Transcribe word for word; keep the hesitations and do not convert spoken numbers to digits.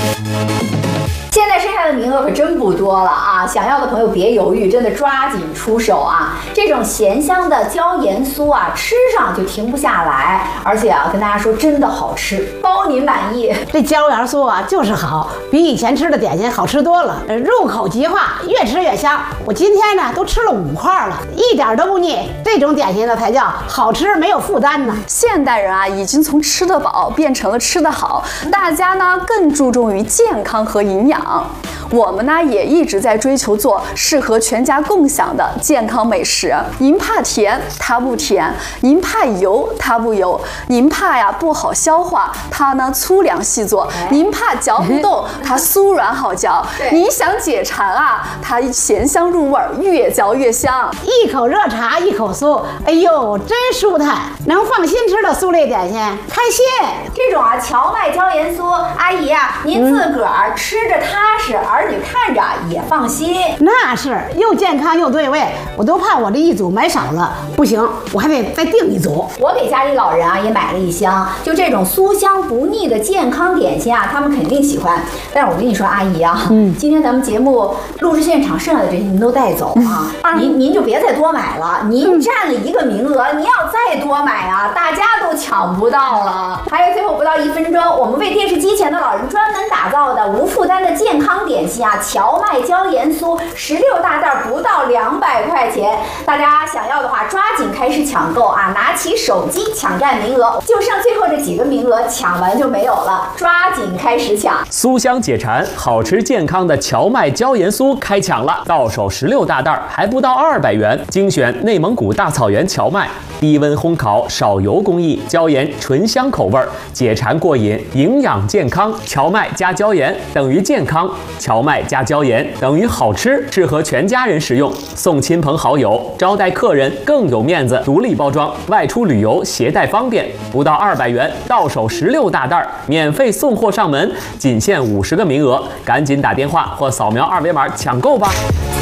现在剩下的名额可真不多了啊！想要的朋友别犹豫，真的抓紧出手啊！这种咸香的椒盐酥啊，吃上就停不下来，而且啊，跟大家说真的好吃，包您满意。 这椒盐酥啊，就是好，比以前吃的点心好吃多了，入口即化，越吃越香。我今天呢都吃了五块了，一点都不腻。这种点心呢才叫好吃，没有负担呢。 现代人啊，已经从吃得饱变成了吃得好，大家呢更注重于健康和营养。我们呢也一直在追求做适合全家共享的健康美食。您怕甜，它不甜；您怕油，它不油；您怕呀不好消化，它呢粗粮细做；您怕嚼不动，它酥软好嚼；您想解馋啊，它咸香入味，越嚼越香。 一口热茶，一口酥，哎呦，真舒坦，能放心吃的酥类点心，开心。 这种啊荞麦椒盐酥，阿姨啊，您自个儿吃着踏实，儿女看着也放心。 那是又健康又对味，我都怕我这一组买少了，不行，我还得再订一组。 我给家里老人啊也买了一箱，就这种酥香不腻的健康点心啊，他们肯定喜欢。但是我跟你说，阿姨啊，嗯，今天咱们节目录制现场剩下的这些您都带走啊，嗯、您您就别再多买了，您占了一个名额，您要再多买啊，大家都抢不到了。还有最后不到一分钟，我们为电视机前的老人专门打造的无负担的健康点心啊，荞麦椒盐酥，十六大袋不到两百块钱，大家想要的话抓紧开始抢购啊！拿起手机抢占名额，就剩最后这几个名额，抢完就没有了，抓紧开始抢！ 酥香解馋，好吃健康的荞麦椒盐酥开抢了，到手十六大袋，还不到二百元，精选内蒙古大草原荞麦，低温烘烤，少油工艺，椒盐醇香口味，解馋过瘾，营养健康。荞麦加椒盐等于健康，荞麦加椒盐等于好吃，适合全家人食用，送亲朋好友，招待客人更有面子。独立包装，外出旅游携带方便，不到二百元，到手十六大袋，免费送货上门，仅限五十个名额，赶紧打电话或扫描二维码抢购吧。